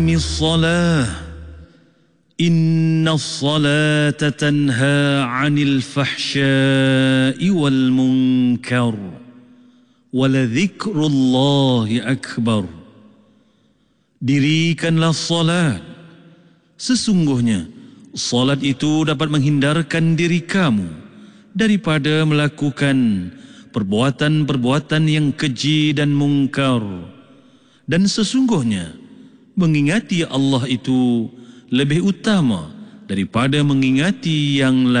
الصلاة إن الصلاة تنهى عن الفحشاء والمنكر ولذكر الله أكبر. Dirikanlah salat. Sesungguhnya salat itu dapat menghindarkan diri kamu daripada melakukan perbuatan-perbuatan yang keji dan mungkar. Dan sesungguhnya mengingati Allah itu lebih utama daripada mengingati yang lain.